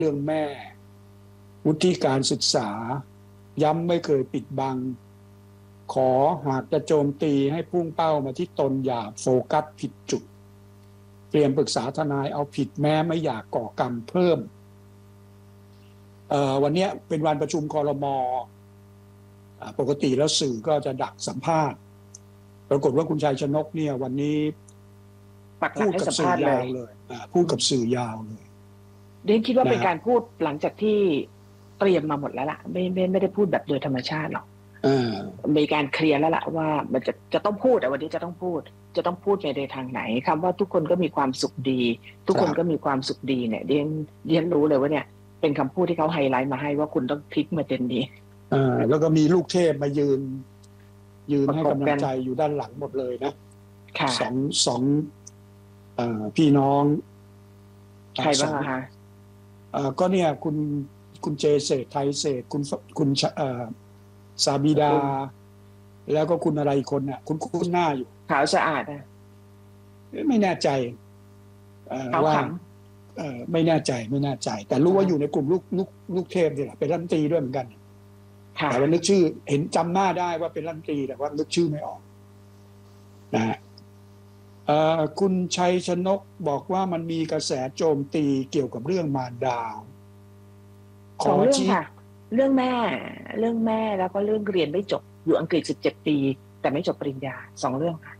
เรื่องแม่วุฒิการศึกษาย้ำไม่เคยปิดบังขอหากจะโจมตีให้พุ่งเป้ามาที่ตนอย่าโฟกัสผิดจุดเตรียมปรึกษาทนายเอาผิดแม้ไม่อยากก่อกรรมเพิ่มวันนี้เป็นวันประชุมครม.ปกติแล้วสื่อก็จะดักสัมภาษณ์ปรากฏว่าคุณชัยชนกเนี่ยวันนี้พูดกับสื่อยาวเลยพูดกับสื่อยาวเลยเดนคิดว่าเป็นการพูดหลังจากที่เตรียมมาหมดแล้วล่ะไม่ได้พูดแบบโดยธรรมชาติหรอกมีการเคลียร์แล้วล่ะว่ามันจะต้องพูดวันนี้จะต้องพูดในทางไหนคำว่าทุกคนก็มีความสุขดีทุกคนก็มีความสุขดีเนี่ยเดียนรู้เลยว่าเนี่ยเป็นคำพูดที่เขาไฮไลท์มาให้ว่าคุณต้องพลิกมาเป็นนี้แล้วก็มีลูกเทพมายืนให้กำลังใจอยู่ด้านหลังหมดเลยนะสองพี่น้องใครบ้างคะก็เนี่ยคุณเจเศรษฐ์ไทยเศรษฐ์คุณซาบิดาแล้วก็คุณอะไรคนน่ะคุณหน้าอยู่ขาวสะอาดนะไม่แน่ใจว่าไม่แน่ใจแต่รู้ว่าอยู่ในกลุ่มลูกเทพนี่แหละเป็นรัฐมนตรีด้วยเหมือนกันแต่ว่านึกชื่อเห็นจำหน้าได้ว่าเป็นรัฐมนตรีแต่ว่านึกชื่อไม่ออกนะคุณชัยชนกบอกว่ามันมีกระแสโจมตีเกี่ยวกับเรื่องมารดาสองเรื่องค่ะเรื่องแม่แล้วก็เรื่องเรียนไม่จบอยู่อังกฤษ17 ปีแต่ไม่จบปริญญา2เรื่องค่ะ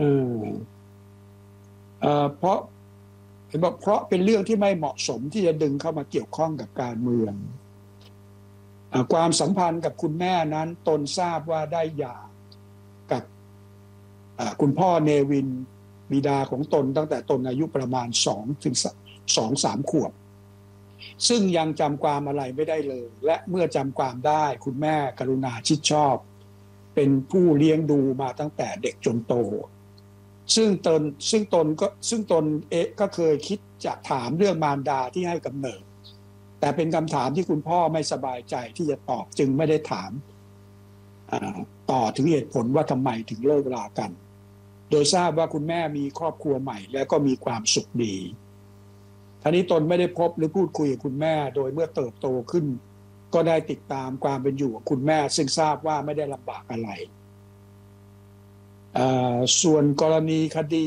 เพราะเห็นบอกเพราะเป็นเรื่องที่ไม่เหมาะสมที่จะดึงเข้ามาเกี่ยวข้องกับการเมืองความสัมพันธ์กับคุณแม่นั้นตนทราบว่าได้หย่ากับคุณพ่อเนวินบิดาของตนตั้งแต่ตนอายุประมาณ2-3 ขวบซึ่งยังจำความอะไรไม่ได้เลยและเมื่อจำความได้คุณแม่กรุณาชิดชอบเป็นผู้เลี้ยงดูมาตั้งแต่เด็กจนโตซึ่งตนก็เคยคิดจะถามเรื่องมารดาที่ให้กำเนิดแต่เป็นคำถามที่คุณพ่อไม่สบายใจที่จะตอบจึงไม่ได้ถามต่อถึงเหตุผลว่าทำไมถึงเลิกรากันโดยทราบว่าคุณแม่มีครอบครัวใหม่และก็มีความสุขดีท่านี้ตนไม่ได้พบหรือพูดคุยกับคุณแม่โดยเมื่อเติบโตขึ้นก็ได้ติดตามความเป็นอยู่ของคุณแม่ซึ่งทราบว่าไม่ได้ลำบากอะไรส่วนกรณีคดี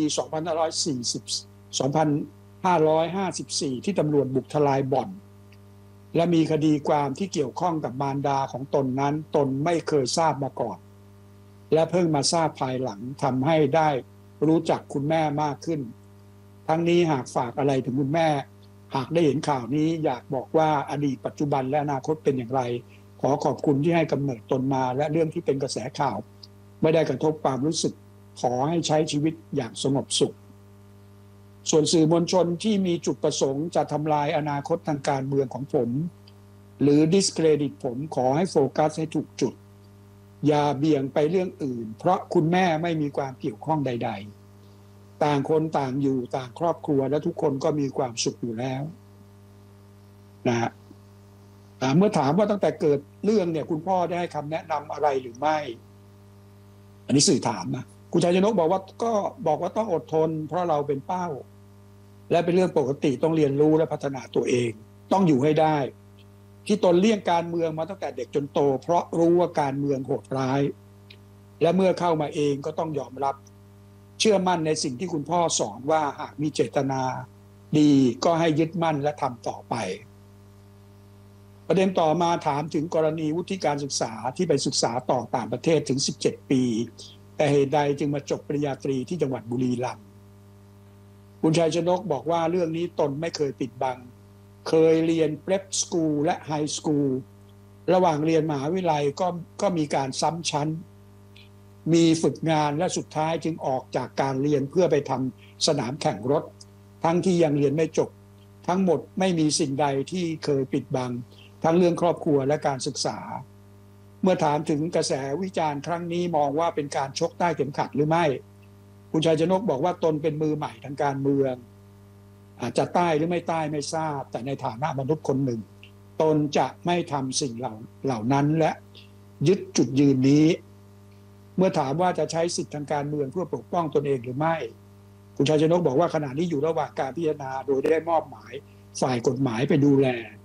2554ที่ตำรวจบุกทลายบ่อนและมีคดีความที่เกี่ยวข้องกับมารดาของตนนั้นตนไม่เคยทราบมาก่อนและเพิ่งมาทราบภายหลังทำให้ได้รู้จักคุณแม่มากขึ้นทั้งนี้หากฝากอะไรถึงคุณแม่หากได้เห็นข่าวนี้อยากบอกว่าอดีตปัจจุบันและอนาคตเป็นอย่างไรขอขอบคุณที่ให้กำเนิดตนมาและเรื่องที่เป็นกระแสข่าวไม่ได้กระทบความรู้สึกขอให้ใช้ชีวิตอย่างสงบสุขส่วนสื่อมวลชนที่มีจุดประสงค์จะทำลายอนาคตทางการเมืองของผมหรือดิสเครดิตผมขอให้โฟกัสให้ถูกจุดอย่าเบี่ยงไปเรื่องอื่นเพราะคุณแม่ไม่มีความเกี่ยวข้องใดๆต่างคนต่างอยู่ต่างครอบครัวและทุกคนก็มีความสุขอยู่แล้วนะฮะเมื่อถามว่าตั้งแต่เกิดเรื่องเนี่ยคุณพ่อได้ให้คำแนะนำอะไรหรือไม่อันนี้สื่อถามนะคุณชัยชนกบอกว่าต้องอดทนเพราะเราเป็นเป้าและเป็นเรื่องปกติต้องเรียนรู้และพัฒนาตัวเองต้องอยู่ให้ได้ที่ตนเลี่ยงการเมืองมาตั้งแต่เด็กจนโตเพราะรู้ว่าการเมืองโหดร้ายและเมื่อเข้ามาเองก็ต้องยอมรับเชื่อมั่นในสิ่งที่คุณพ่อสอนว่าหากมีเจตนาดีก็ให้ยึดมั่นและทำต่อไปประเด็นต่อมาถามถึงกรณีวุฒิการศึกษาที่ไปศึกษาต่อต่างประเทศถึง17 ปีแต่เหตุใดจึงมาจบปริญญาตรีที่จังหวัดบุรีรัมย์คุณชัยชนกบอกว่าเรื่องนี้ตนไม่เคยปิดบังเคยเรียน Prep School และ High School ระหว่างเรียนมหาวิทยาลัยก็มีการซ้ำชั้นมีฝึกงานและสุดท้ายจึงออกจากการเรียนเพื่อไปทำสนามแข่งรถทั้งที่ยังเรียนไม่จบทั้งหมดไม่มีสิ่งใดที่เคยปิดบังทั้งเรื่องครอบครัวและการศึกษาเมื่อถามถึงกระแสวิจารณ์ครั้งนี้มองว่าเป็นการชกใต้เข็มขัดหรือไม่คุณชัยชนกบอกว่าตนเป็นมือใหม่ทางการเมืองอาจจะใต้หรือไม่ใต้ไม่ทราบแต่ในฐานะมนุษย์คนหนึ่งตนจะไม่ทำสิ่งเหล่านั้นและยึดจุดยืนนี้เมื่อถามว่าจะใช้สิทธิทางการเมืองเพื่อปกป้องตนเองหรือไม่คุณชัยชนกบอกว่าขณะนี้อยู่ระหว่างการพิจารณาโดยได้มอบหมายฝ่ายกฎหมายไปดูแล